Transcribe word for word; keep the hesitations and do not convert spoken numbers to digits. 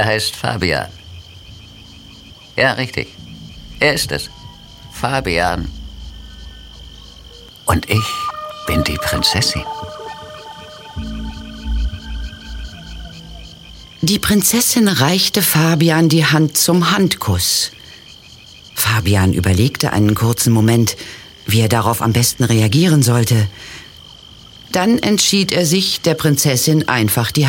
Er heißt Fabian. Ja, richtig. Er ist es. Fabian. Und ich bin die Prinzessin. Die Prinzessin reichte Fabian die Hand zum Handkuss. Fabian überlegte einen kurzen Moment, wie er darauf am besten reagieren sollte. Dann entschied er sich, der Prinzessin einfach die